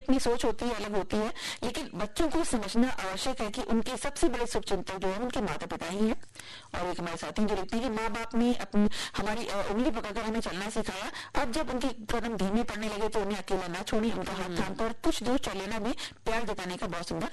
अपनी सोच होती है, अलग होती है, लेकिन बच्चों को समझना आवश्यक है कि उनके सबसे बड़े शुभचिंतक जो है उनके माता पिता ही हैं। और एक हमारे साथी जो लिखते हैं कि माँ बाप ने अपनी हमारी उंगली पकड़कर हमें चलना सिखाया, अब जब उनके कदम धीमे पड़ने लगे तो उन्हें अकेला ना छोड़ें, उनका हाथ थामकर कुछ दूर चल लेना भी प्यार जताने का बहुत सुंदर